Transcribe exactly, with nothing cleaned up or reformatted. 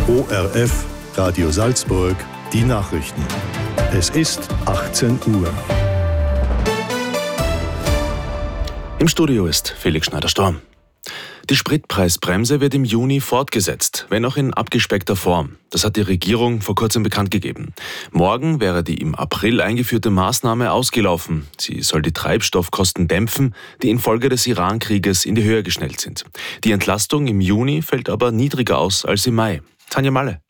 O R F, Radio Salzburg, die Nachrichten. Es ist achtzehn Uhr. Im Studio ist Felix Schneider-Storm. Die Spritpreisbremse wird im Juni fortgesetzt, wenn auch in abgespeckter Form. Das hat die Regierung vor kurzem bekannt gegeben. Morgen wäre die im April eingeführte Maßnahme ausgelaufen. Sie soll die Treibstoffkosten dämpfen, die infolge des Iran-Krieges in die Höhe geschnellt sind. Die Entlastung im Juni fällt aber niedriger aus als im Mai. Tanja Malle.